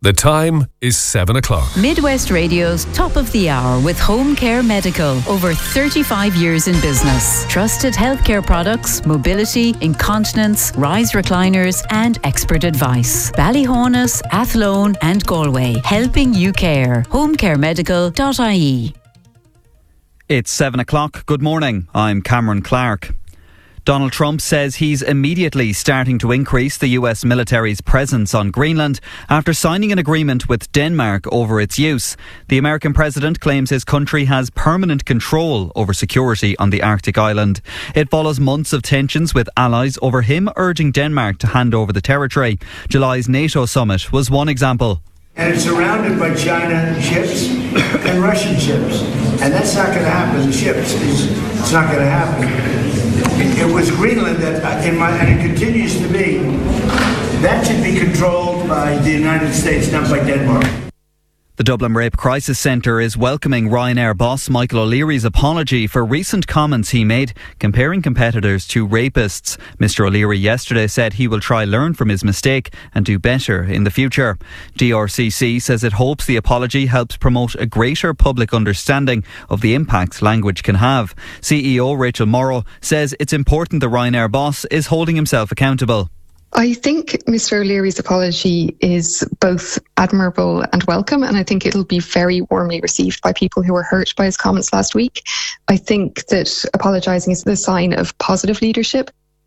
The time is 7 o'clock. Midwest Radio's Top of the Hour with Home Care Medical. Over 35 years in business. Trusted healthcare products, mobility, incontinence, rise recliners and expert advice. Ballyhonus, Athlone and Galway. Helping you care. homecaremedical.ie. It's 7 o'clock. Good morning. I'm Cameron Clark. Donald Trump says he's immediately starting to increase the US military's presence on Greenland after signing an agreement with Denmark over its use. The American president claims his country has permanent control over security on the Arctic island. It follows months of tensions with allies over him urging Denmark to hand over the territory. July's NATO summit was one example. And it's surrounded by China ships and Russian ships. And that's not going to happen. The ships, it's not going to happen. It was Greenland that, and it continues to be, that should be controlled by the United States, not by Denmark. The Dublin Rape Crisis Centre is welcoming Ryanair boss Michael O'Leary's apology for recent comments he made comparing competitors to rapists. Mr O'Leary yesterday said he will try learn from his mistake and do better in the future. DRCC says it hopes the apology helps promote a greater public understanding of the impact language can have. CEO Rachel Morrow says it's important the Ryanair boss is holding himself accountable. I think Mr O'Leary's apology is both admirable and welcome, and I think it'll be very warmly received by people who were hurt by his comments last week. I think that apologising is the sign of positive leadership.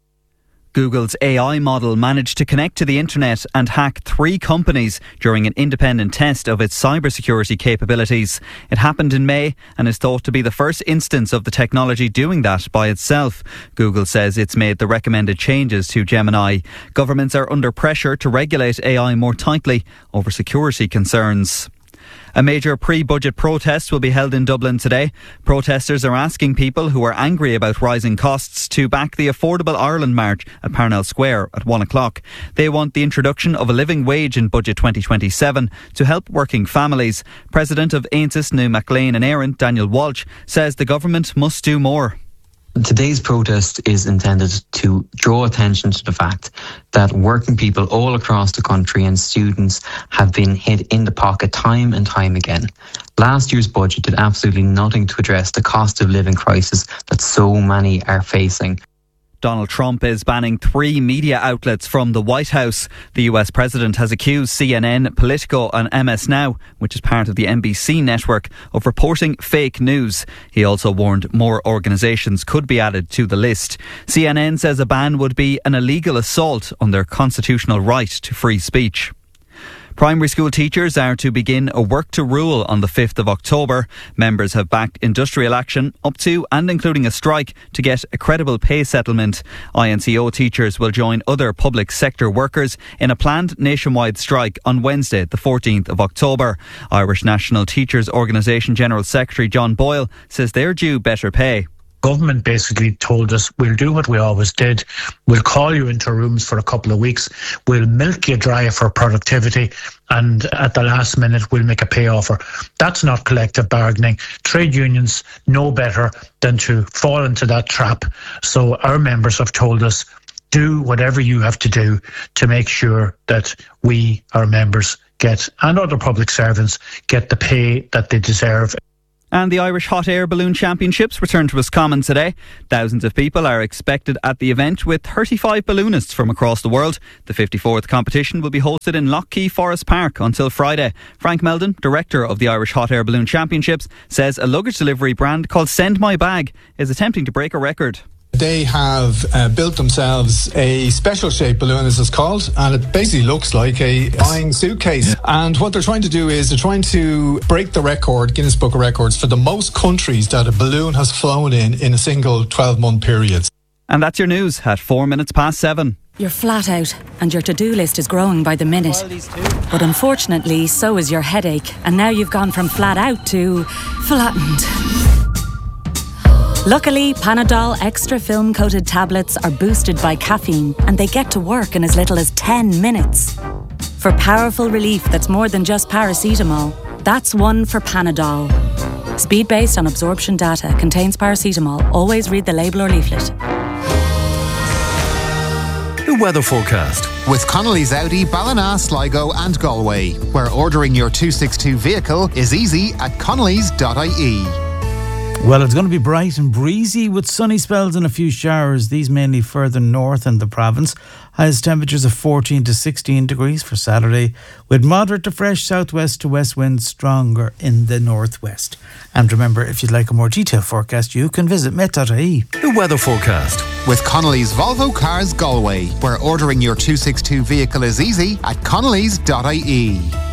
Google's AI model managed to connect to the internet and hack 3 companies during an independent test of its cybersecurity capabilities. It happened in May and is thought to be the first instance of the technology doing that by itself. Google says it's made the recommended changes to Gemini. Governments are under pressure to regulate AI more tightly over security concerns. A major pre-budget protest will be held in Dublin today. Protesters are asking people who are angry about rising costs to back the Affordable Ireland March at Parnell Square at 1 o'clock. They want the introduction of a living wage in Budget 2027 to help working families. President of Aintis, New Maclean and Éireann, Daniel Walsh, says the government must do more. Today's protest is intended to draw attention to the fact that working people all across the country and students have been hit in the pocket time and time again. Last year's budget did absolutely nothing to address the cost of living crisis that so many are facing. Donald Trump is banning 3 media outlets from the White House. The US president has accused CNN, Politico and MS Now, which is part of the NBC network, of reporting fake news. He also warned more organisations could be added to the list. CNN says a ban would be an illegal assault on their constitutional right to free speech. Primary school teachers are to begin a work to rule on the 5th of October. Members have backed industrial action up to and including a strike to get a credible pay settlement. INCO teachers will join other public sector workers in a planned nationwide strike on Wednesday, the 14th of October. Irish National Teachers Organisation General Secretary John Boyle says they're due better pay. Government basically told us, we'll do what we always did. We'll call you into rooms for a couple of weeks. We'll milk you dry for productivity. And at the last minute, we'll make a pay offer. That's not collective bargaining. Trade unions know better than to fall into that trap. So our members have told us, do whatever you have to do to make sure that we, our members, get, and other public servants, get the pay that they deserve. And the Irish Hot Air Balloon Championships return to Roscommon today. Thousands of people are expected at the event with 35 balloonists from across the world. The 54th competition will be hosted in Lough Forest Park until Friday. Frank Meldon, director of the Irish Hot Air Balloon Championships, says a luggage delivery brand called Send My Bag is attempting to break a record. They have built themselves a special shaped balloon, as it's called, and it basically looks like a flying suitcase. And what they're trying to do is they're trying to break the record, Guinness Book of Records, for the most countries that a balloon has flown in a single 12-month period. And that's your news at 7:04. You're flat out and your to-do list is growing by the minute. But unfortunately, so is your headache. And now you've gone from flat out to flattened. Luckily, Panadol Extra film-coated tablets are boosted by caffeine and they get to work in as little as 10 minutes. For powerful relief that's more than just paracetamol, that's one for Panadol. Speed based on absorption data, contains paracetamol. Always read the label or leaflet. Who The weather forecast. With Connolly's Audi, Ballina, Sligo and Galway, where ordering your 262 vehicle is easy at connellys.ie. Well, it's going to be bright and breezy with sunny spells and a few showers. These mainly further north in the province. Highest temperatures of 14 to 16 degrees for Saturday, with moderate to fresh southwest to west winds, stronger in the northwest. And remember, if you'd like a more detailed forecast, you can visit met.ie. The weather forecast. With Connolly's Volvo Cars Galway, where ordering your 262 vehicle is easy at connellys.ie.